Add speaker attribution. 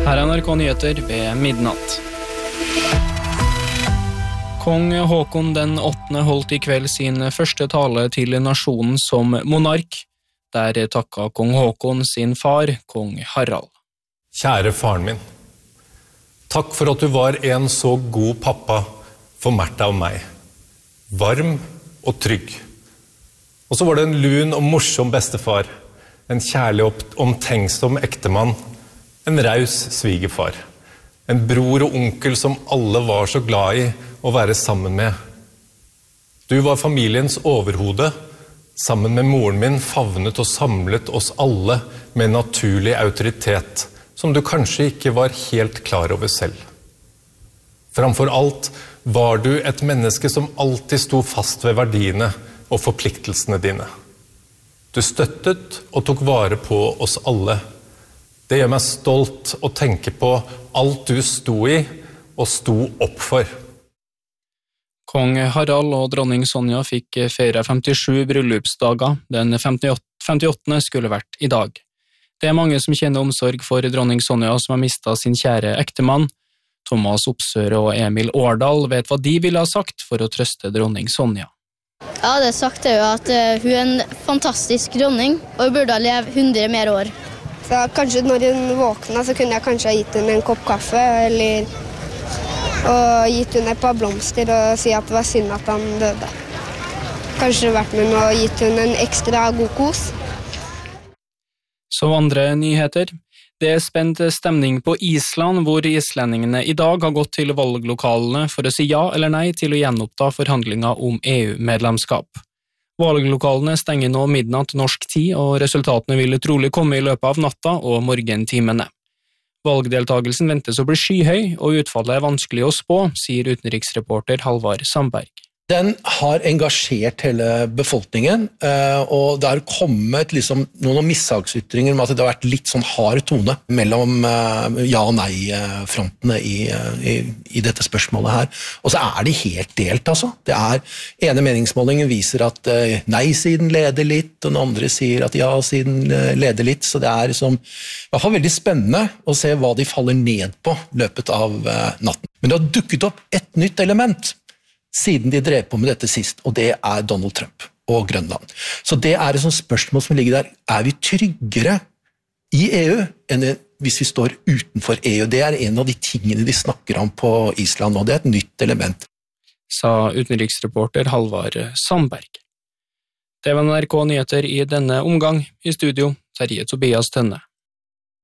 Speaker 1: Her er NRK Nyheter ved midnatt. Kong Håkon den 8. holdt I kveld sin første tale til nasjonen som monark. Der takket kong Håkon sin far, kong Harald.
Speaker 2: Kjære faren min, takk for at du var en så god pappa for Märtha og meg. Varm og trygg. Og så var det en lun og morsom bestefar, en kjærlig og omtenksom ektemann, en raus svigerfar, en bror og onkel som alle var så glad I å være sammen med. Du var familiens overhode, sammen med moren min favnet og samlet oss alle med naturlig autoritet, som du kanskje ikke var helt klar over selv. Framfor alt var du et menneske som alltid sto fast ved verdiene og forpliktelsene dine. Du støttet og tok vare på oss alle. Det gjør meg stolt å tenke på alt du sto I og sto opp for.
Speaker 1: Kong Harald og dronning Sonja fikk feire 57 bryllupsdager. Den 58. skulle vært I dag. Det mange som kjenner omsorg for dronning Sonja som har mistet sin kjære ektemann. Thomas Opsør og Emil Årdal vet hva de ville ha sagt for å trøste dronning Sonja.
Speaker 3: Ja, det sagt jo at hun en fantastisk dronning, og hun burde leve 100 mer år.
Speaker 4: Så kanskje når hun våkna, så kunne jeg kanskje ha gitt henne en kopp kaffe, eller og gitt henne et par blomster og si at det var synd at han døde. Kanskje vært med og gitt henne en ekstra god kos.
Speaker 1: Så andre nyheter. Det spent stemning på Island, hvor islendingene I dag har gått til valglokalene for å si ja eller nei til å gjenoppta forhandlinger om EU-medlemskap. Valglokalene stenger nå midnatt norsk tid, og resultatene vil trolig komme I løpet av natta og morgentimene. Valgdeltagelsen ventes å bli skyhøy, og utfallet vanskelig å spå, sier utenriksreporter Halvard Sandberg.
Speaker 5: Den har engasjert hele befolkningen, og det har kommet noen mishagsytringer om at det har vært litt sånn hard tone mellom ja- og nei-frontene I dette spørsmålet her. Og så det helt delt, altså. Ene meningsmålingen viser at nei-siden leder litt, og den andre sier at ja-siden leder litt, så det I hvert fall veldig spennende å se hva de faller ned på løpet av natten. Men det har dukket opp et nytt element, siden de drev på med dette sist, og det Donald Trump og Grønland. Så det et sånt spørsmål som ligger der. Vi tryggere I EU enn hvis vi står utenfor EU? Det en av de tingene de snakker om på Island, og det et nytt element.
Speaker 1: Sa utenriksreporter Halvard Sandberg. Det var NRK Nyheter I denne omgang. I studio, Terje Tobias Tønne.